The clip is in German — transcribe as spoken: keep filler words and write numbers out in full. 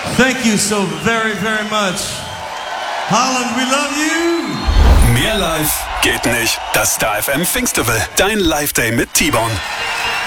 Thank you so very, very much. Holland, we love you. Mehr live geht nicht. Das Star F M Pfingstfestival. Dein Live-Day mit T-Bone.